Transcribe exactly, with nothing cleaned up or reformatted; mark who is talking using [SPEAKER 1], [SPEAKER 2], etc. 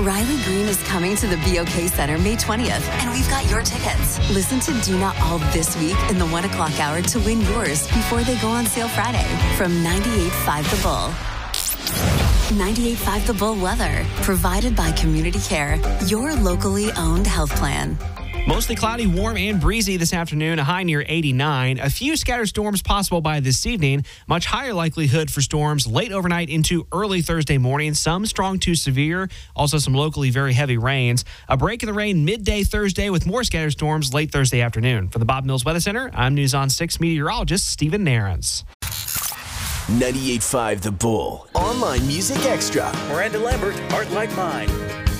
[SPEAKER 1] Riley Green is coming to the B O K Center May twentieth, and we've got your tickets. Listen to Do Not All this week in the one o'clock hour to win yours before they go on sale Friday from ninety-eight point five The Bull. ninety-eight point five The Bull weather, provided by Community Care, your locally owned health plan.
[SPEAKER 2] Mostly cloudy, warm, and breezy this afternoon, a high near eighty-nine. A few scattered storms possible by this evening. Much higher likelihood for storms late overnight into early Thursday morning. Some strong to severe. Also some locally very heavy rains. A break in the rain midday Thursday with more scattered storms late Thursday afternoon. For the Bob Mills Weather Center, I'm News on six meteorologist Stephen Nairns.
[SPEAKER 3] ninety-eight point five The Bull. Online Music Extra.
[SPEAKER 4] Miranda Lambert, Heart Like Mine.